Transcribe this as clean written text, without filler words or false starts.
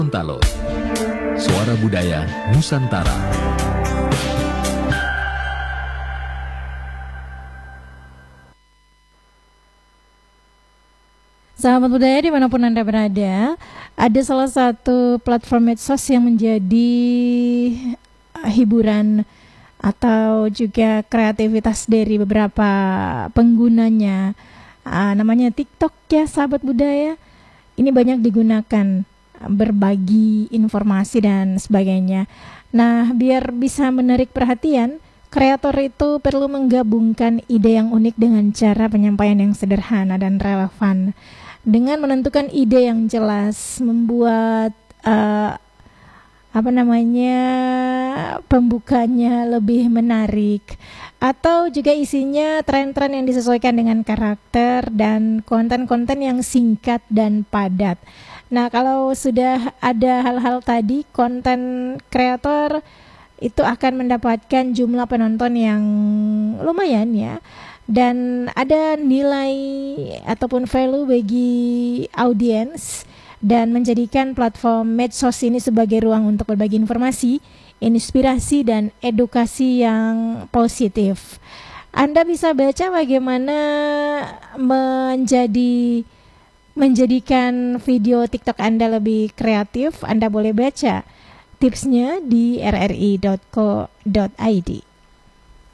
Gorontalo, Suara Budaya Nusantara. Sahabat budaya dimanapun Anda berada, ada salah satu platform medsos yang menjadi hiburan atau juga kreativitas dari beberapa penggunanya. Namanya TikTok ya sahabat budaya. Ini banyak digunakan berbagi informasi dan sebagainya. Nah, biar bisa menarik perhatian, kreator itu perlu menggabungkan ide yang unik dengan cara penyampaian yang sederhana dan relevan. Dengan menentukan ide yang jelas, membuat pembukanya lebih menarik, atau juga isinya tren-tren yang disesuaikan dengan karakter dan konten-konten yang singkat dan padat. Nah, kalau sudah ada hal-hal tadi, konten kreator itu akan mendapatkan jumlah penonton yang lumayan ya, dan ada nilai ataupun value bagi audiens, dan menjadikan platform medsos ini sebagai ruang untuk berbagi informasi, inspirasi, dan edukasi yang positif. Anda bisa baca bagaimana menjadikan video TikTok Anda lebih kreatif. Anda boleh baca tipsnya di rri.co.id.